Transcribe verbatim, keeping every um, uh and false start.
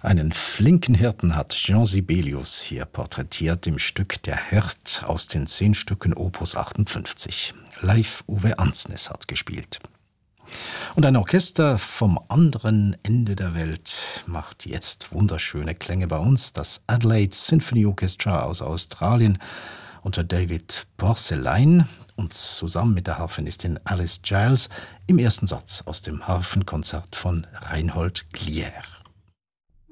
Einen flinken Hirten hat Jean Sibelius hier porträtiert im Stück Der Hirt aus den zehn Stücken Opus achtundfünfzig. Live Uwe Ansnes hat gespielt. Und ein Orchester vom anderen Ende der Welt macht jetzt wunderschöne Klänge bei uns. Das Adelaide Symphony Orchestra aus Australien unter David Porcelain und zusammen mit der Harfenistin Alice Giles im ersten Satz aus dem Harfenkonzert von Reinhold Glier.